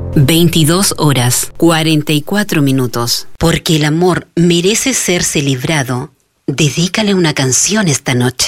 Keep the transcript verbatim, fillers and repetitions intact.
veintidós horas, cuarenta y cuatro minutos. Porque el amor merece ser celebrado, dedícale una canción esta noche.